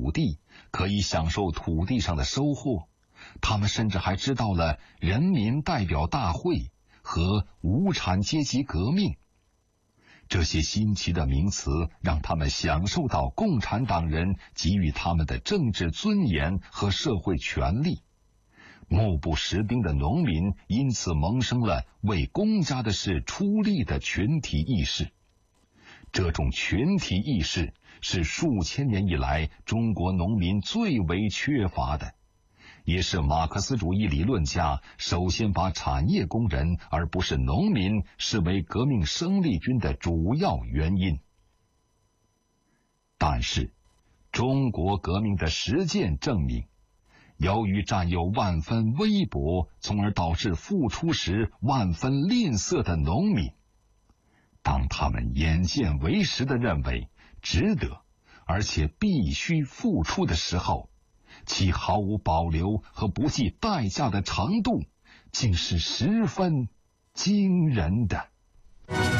土地，可以享受土地上的收获。他们甚至还知道了人民代表大会和无产阶级革命。这些新奇的名词让他们享受到共产党人给予他们的政治尊严和社会权利。目不识丁的农民因此萌生了为公家的事出力的群体意识。这种群体意识是数千年以来中国农民最为缺乏的，也是马克思主义理论家首先把产业工人而不是农民视为革命生力军的主要原因。但是，中国革命的实践证明，由于占有万分微薄，从而导致付出时万分吝啬的农民，当他们眼见为实地认为值得而且必须付出的时候，其毫无保留和不计代价的程度竟是十分惊人的。